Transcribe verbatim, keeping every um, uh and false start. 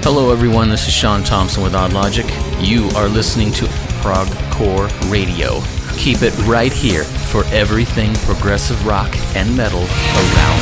Hello everyone, this is Sean Thompson with Odd Logic. You are listening to Prog Core Radio. Keep it right here for everything progressive rock and metal around